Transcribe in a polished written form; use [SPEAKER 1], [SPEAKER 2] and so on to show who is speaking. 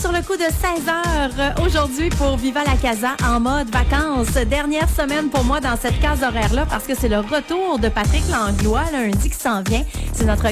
[SPEAKER 1] sur le coup de 16 heures aujourd'hui pour Viva la Casa en mode vacances. Dernière semaine pour moi dans cette case horaire-là parce que c'est le retour de Patrick Langlois lundi qui s'en vient. C'est notre